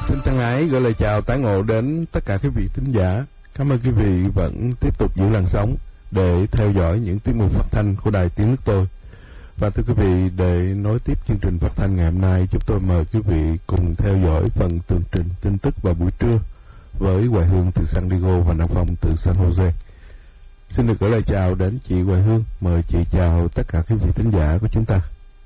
Xin thân ái gửi lời chào tái ngộ đến tất cả quý vị thính giả. Cảm ơn quý vị vẫn tiếp tục giữ làn sóng để theo dõi những tiết mục phát thanh của Đài Tiếng Nước Tôi. Và thưa quý vị, để nối tiếp chương trình phát thanh ngày hôm nay, chúng tôi mời quý vị cùng theo dõi phần tường trình tin tức vào buổi trưa với Hoài Hương từ San Diego và Nam Phong từ San Jose. Xin được gửi lời chào đến chị Hoài Hương. Mời chị chào tất cả quý vị thính giả của chúng ta.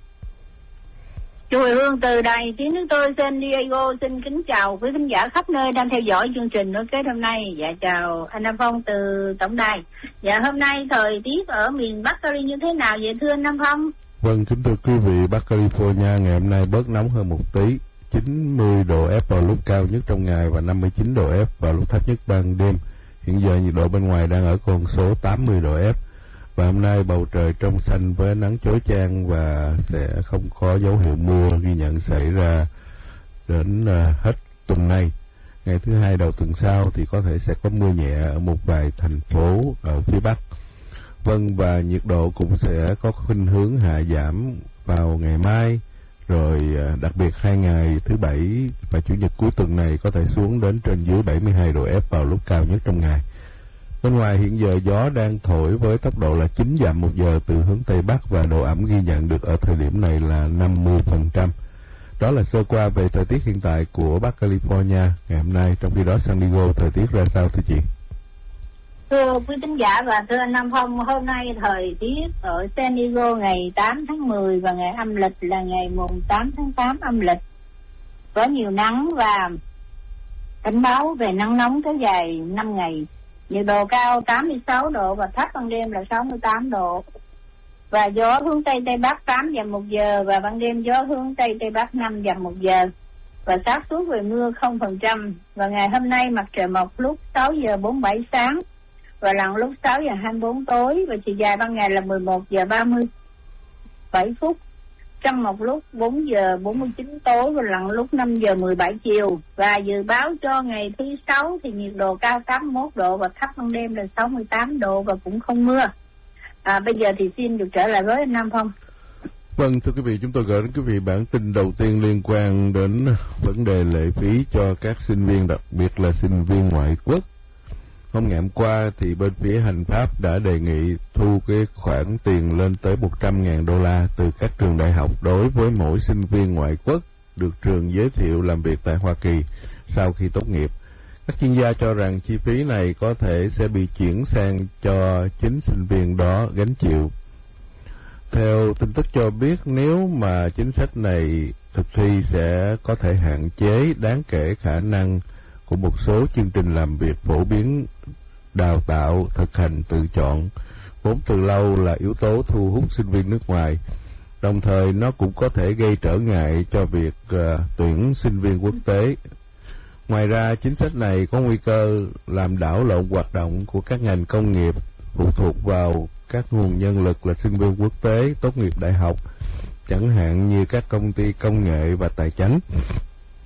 Chị Hoài Hương từ Đài Tiếng Nước Tôi San Diego xin kính chào quý khán giả khắp nơi đang theo dõi chương trình nối kết hôm nay. Dạ chào anh Nam Phong từ tổng đài. Dạ hôm nay thời tiết ở miền Bắc Cali như thế nào vậy thưa anh Nam Phong? Vâng, kính thưa quý vị, Bắc California ngày hôm nay bớt nóng hơn một tí, 90 độ F vào lúc cao nhất trong ngày và 59 độ F vào lúc thấp nhất ban đêm. Hiện giờ nhiệt độ bên ngoài đang ở con số 80 độ F. Và hôm nay bầu trời trong xanh với nắng chói chang và sẽ không có dấu hiệu mưa ghi nhận xảy ra đến hết tuần này. Ngày thứ hai đầu tuần sau thì có thể sẽ có mưa nhẹ ở một vài thành phố ở phía Bắc. Vâng, và nhiệt độ cũng sẽ có khuynh hướng hạ giảm vào ngày mai, rồi đặc biệt hai ngày thứ Bảy và Chủ nhật cuối tuần này có thể xuống đến trên dưới 72 độ F vào lúc cao nhất trong ngày. Bên ngoài hiện giờ gió đang thổi với tốc độ là 9 dặm một giờ từ hướng Tây Bắc và độ ẩm ghi nhận được ở thời điểm này là 50%. Đó là sơ qua về thời tiết hiện tại của Bắc California ngày hôm nay. Trong khi đó San Diego thời tiết ra sao thưa chị? Thưa quý khán giả và thưa anh Nam Phong, hôm nay thời tiết ở San Diego ngày 8 tháng 10 và ngày âm lịch là ngày mùng 8 tháng 8 âm lịch. Có nhiều nắng và cảnh báo về nắng nóng kéo dài 5 ngày. Nhiệt độ cao 86 độ và thấp ban đêm là 68 độ. Và gió hướng Tây Tây Bắc 8 dặm một giờ và ban đêm gió hướng Tây Tây Bắc 5 dặm một giờ. Và xác suất về mưa 0%. Và ngày hôm nay mặt trời mọc lúc 6 giờ 47 sáng và lặn lúc 6 giờ 24 tối và chiều dài ban ngày là 11 giờ 37 phút. Trăng mọc lúc 4 giờ 49 tối và lặn lúc 5 giờ 17 chiều. Và dự báo cho ngày thứ Sáu thì nhiệt độ cao 81 độ và thấp ban đêm là 68 độ và cũng không mưa. Bây giờ thì xin được trở lại với anh Nam Phong. Vâng, thưa quý vị, chúng tôi gửi đến quý vị bản tin đầu tiên liên quan đến vấn đề lệ phí cho các sinh viên, đặc biệt là sinh viên ngoại quốc. Hôm ngày hôm qua thì bên phía hành pháp đã đề nghị thu cái khoản tiền lên tới 100.000 đô la từ các trường đại học đối với mỗi sinh viên ngoại quốc được trường giới thiệu làm việc tại Hoa Kỳ sau khi tốt nghiệp. Các chuyên gia cho rằng chi phí này có thể sẽ bị chuyển sang cho chính sinh viên đó gánh chịu. Theo tin tức cho biết, nếu mà chính sách này thực thi sẽ có thể hạn chế đáng kể khả năng của một số chương trình làm việc phổ biến đào tạo thực hành tự chọn, vốn từ lâu là yếu tố thu hút sinh viên nước ngoài. Đồng thời nó cũng có thể gây trở ngại cho việc tuyển sinh viên quốc tế. Ngoài ra, chính sách này có nguy cơ làm đảo lộn hoạt động của các ngành công nghiệp phụ thuộc vào các nguồn nhân lực là sinh viên quốc tế tốt nghiệp đại học, chẳng hạn như các công ty công nghệ và tài chánh.